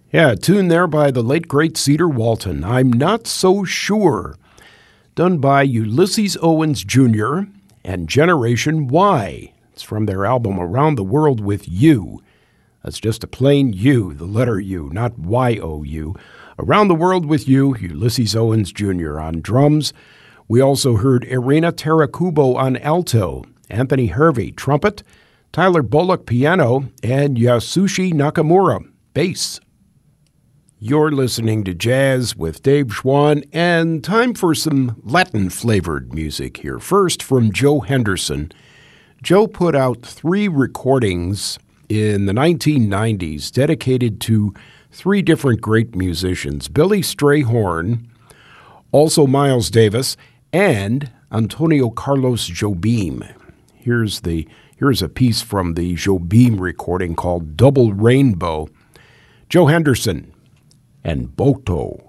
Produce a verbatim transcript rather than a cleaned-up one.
Yeah, a tune there by the late, great Cedar Walton, I'm Not So Sure, done by Ulysses Owens Junior and Generation Y. It's from their album Around the World with You. That's just a plain U, the letter U, not Y O U. Around the World with You, Ulysses Owens Junior on drums. We also heard Irina Tarakubo on alto, Anthony Hervey trumpet, Tyler Bullock piano, and Yasushi Nakamura bass. You're listening to Jazz with Dave Schwann, and time for some Latin-flavored music here. First, from Joe Henderson. Joe put out three recordings in the nineteen nineties dedicated to three different great musicians, Billy Strayhorn, also Miles Davis, and Antonio Carlos Jobim. Here's the here's a piece from the Jobim recording called Double Rainbow. Joe Henderson and Boto.